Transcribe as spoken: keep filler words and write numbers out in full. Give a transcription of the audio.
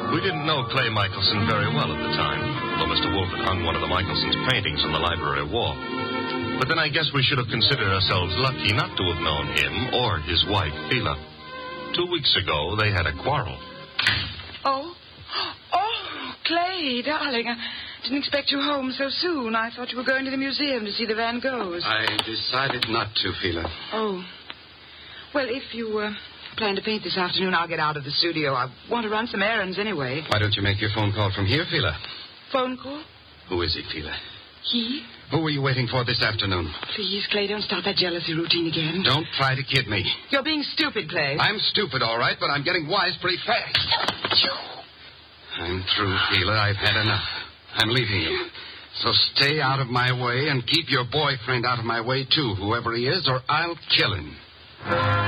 We didn't know Clay Michelson very well at the time, though Mister Wolf had hung one of the Michelson's paintings on the library wall. But then I guess we should have considered ourselves lucky not to have known him or his wife, Fila. Two weeks ago, they had a quarrel. Oh? Oh, Clay, darling, I didn't expect you home so soon. I thought you were going to the museum to see the Van Goghs. I decided not to, Fila. Oh. Well, if you uh, plan to paint this afternoon, I'll get out of the studio. I want to run some errands anyway. Why don't you make your phone call from here, Fila? Phone call? Who is he, Fila? He? Who were you waiting for this afternoon? Please, Clay, don't start that jealousy routine again. Don't try to kid me. You're being stupid, Clay. I'm stupid, all right, but I'm getting wise pretty fast. I'm through, Fila. I've had enough. I'm leaving you. So stay out of my way and keep your boyfriend out of my way, too, whoever he is, or I'll kill him.